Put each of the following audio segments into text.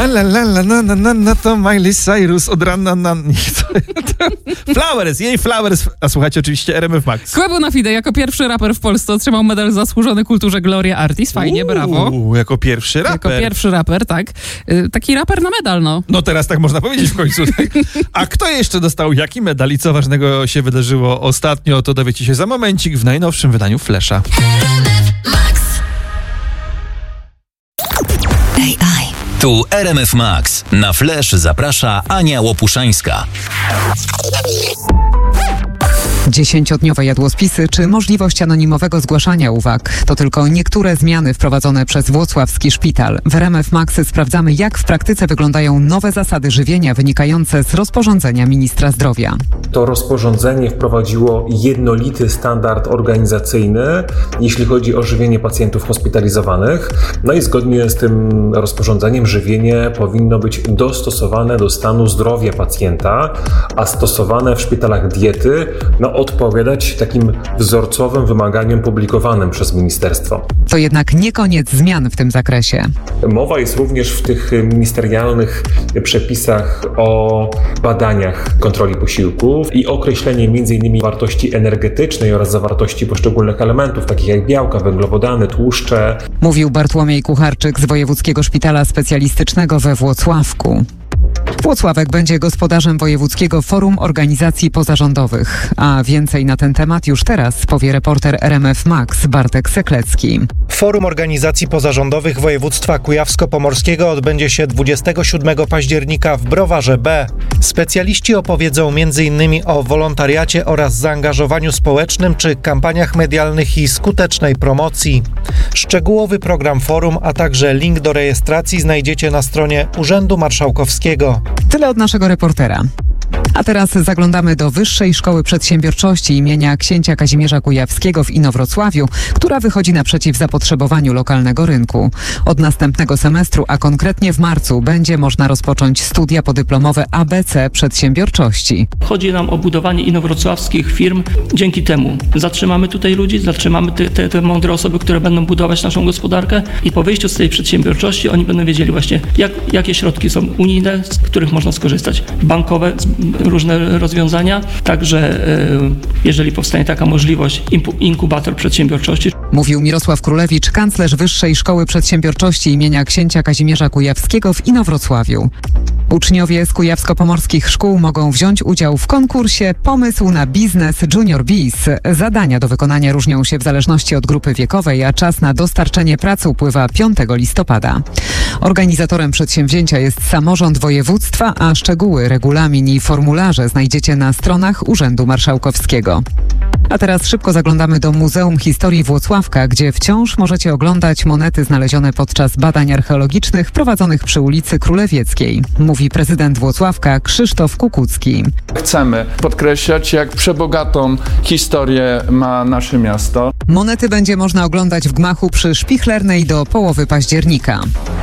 To Miley Cyrus od rana na... Flowers, a słuchajcie oczywiście RMF Max. Quebo na Fide jako pierwszy raper w Polsce otrzymał medal zasłużony kulturze Gloria Artis. Fajnie, brawo. Jako pierwszy raper. Jako pierwszy raper, tak. Taki raper na medal, no. No teraz tak można powiedzieć w końcu. Tak? A kto jeszcze dostał jaki medal i co ważnego się wydarzyło ostatnio, to dowiecie się za momencik w najnowszym wydaniu Flesza. Tu RMF Max. Na Flash zaprasza Ania Łopuszańska. 10-dniowe jadłospisy czy możliwość anonimowego zgłaszania uwag. To tylko niektóre zmiany wprowadzone przez włocławski szpital. W RMF Max sprawdzamy, jak w praktyce wyglądają nowe zasady żywienia wynikające z rozporządzenia ministra zdrowia. To rozporządzenie wprowadziło jednolity standard organizacyjny, jeśli chodzi o żywienie pacjentów hospitalizowanych. No i zgodnie z tym rozporządzeniem żywienie powinno być dostosowane do stanu zdrowia pacjenta, a stosowane w szpitalach diety odpowiadać takim wzorcowym wymaganiom publikowanym przez ministerstwo. To jednak nie koniec zmian w tym zakresie. Mowa jest również w tych ministerialnych przepisach o badaniach kontroli posiłków i określenie m.in. wartości energetycznej oraz zawartości poszczególnych elementów, takich jak białka, węglowodany, tłuszcze. Mówił Bartłomiej Kucharczyk z Wojewódzkiego Szpitala Specjalistycznego we Włocławku. Włocławek będzie gospodarzem Wojewódzkiego Forum Organizacji Pozarządowych. A więcej na ten temat już teraz powie reporter RMF Max Bartek Seklecki. Forum Organizacji Pozarządowych Województwa Kujawsko-Pomorskiego odbędzie się 27 października w Browarze B. Specjaliści opowiedzą m.in. o wolontariacie oraz zaangażowaniu społecznym czy kampaniach medialnych i skutecznej promocji. Szczegółowy program forum, a także link do rejestracji znajdziecie na stronie Urzędu Marszałkowskiego. Tyle od naszego reportera. A teraz zaglądamy do Wyższej Szkoły Przedsiębiorczości imienia księcia Kazimierza Kujawskiego w Inowrocławiu, która wychodzi naprzeciw zapotrzebowaniu lokalnego rynku. Od następnego semestru, a konkretnie w marcu, będzie można rozpocząć studia podyplomowe ABC Przedsiębiorczości. Chodzi nam o budowanie inowrocławskich firm. Dzięki temu zatrzymamy tutaj ludzi, zatrzymamy te mądre osoby, które będą budować naszą gospodarkę i po wyjściu z tej przedsiębiorczości oni będą wiedzieli właśnie, jakie środki są unijne, z których można skorzystać. Bankowe, różne rozwiązania. Także jeżeli powstanie taka możliwość, inkubator przedsiębiorczości. Mówił Mirosław Królewicz, kanclerz Wyższej Szkoły Przedsiębiorczości imienia księcia Kazimierza Kujawskiego w Inowrocławiu. Uczniowie z kujawsko-pomorskich szkół mogą wziąć udział w konkursie Pomysł na biznes Junior Biz. Zadania do wykonania różnią się w zależności od grupy wiekowej, a czas na dostarczenie pracy upływa 5 listopada. Organizatorem przedsięwzięcia jest samorząd województwa, a szczegóły, regulamin i formularze znajdziecie na stronach Urzędu Marszałkowskiego. A teraz szybko zaglądamy do Muzeum Historii Włocławka, gdzie wciąż możecie oglądać monety znalezione podczas badań archeologicznych prowadzonych przy ulicy Królewieckiej. Mówi prezydent Włocławka Krzysztof Kukucki. Chcemy podkreślać, jak przebogatą historię ma nasze miasto. Monety będzie można oglądać w gmachu przy Szpichlernej do połowy października.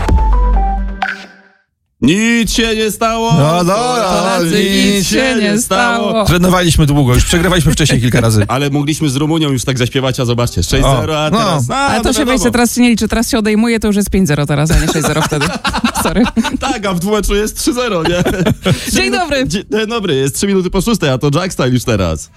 Nic się nie stało! Nic się nie stało! Trenowaliśmy długo, już przegrywaliśmy wcześniej kilka razy. Ale mogliśmy z Rumunią już tak zaśpiewać, a zobaczcie, 6-0, a teraz... Ale to się weźcie, teraz się nie liczy, teraz się odejmuje, to już jest 5-0 teraz, a nie 6-0 wtedy. Sorry. Tak, a w dwumeczu jest 3-0, nie? Dzień dobry! Dzień dobry, jest 3 minuty po 6, a to Jack Style już teraz.